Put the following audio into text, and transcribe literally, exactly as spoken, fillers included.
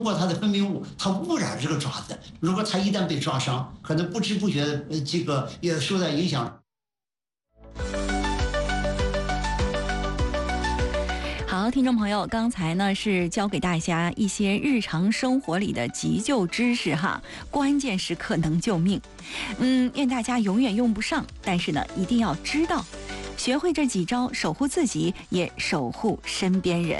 过它的分泌物，它污染这个爪子。如果它一旦被抓伤，可能不知不觉呃这个也受到影响。 好，听众朋友，刚才呢是教给大家一些日常生活里的急救知识哈，关键时刻能救命。嗯，愿大家永远用不上，但是呢一定要知道，学会这几招，守护自己，也守护身边人。